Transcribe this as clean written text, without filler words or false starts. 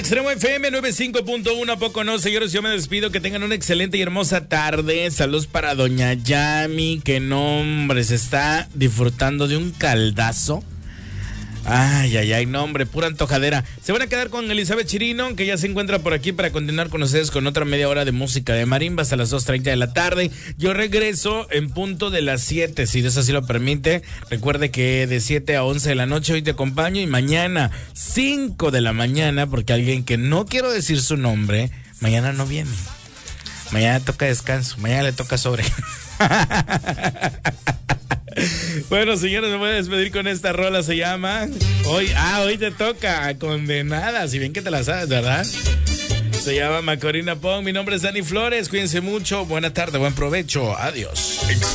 Extremo FM 95.1, ¿a poco no, señores? Yo me despido, que tengan una excelente y hermosa tarde. Saludos para doña Yami, que no, hombre, se está disfrutando de un caldazo. Ay, no, hombre, pura antojadera. Se van a quedar con Elizabeth Chirino, que ya se encuentra por aquí para continuar con ustedes con otra media hora de música de marimba hasta las 2:30 de la tarde. Yo regreso en punto de las 7, si Dios así lo permite. Recuerde que de 7 a 11 de la noche hoy te acompaño, y mañana 5 de la mañana, porque alguien que no quiero decir su nombre, mañana no viene. Mañana toca descanso, mañana le toca sobre. Bueno, señores, me voy a despedir con esta rola. Se llama hoy te toca, condenada. Si bien que te la sabes, ¿verdad? Se llama Macorina Pong. Mi nombre es Dani Flores. Cuídense mucho. Buena tarde, buen provecho. Adiós.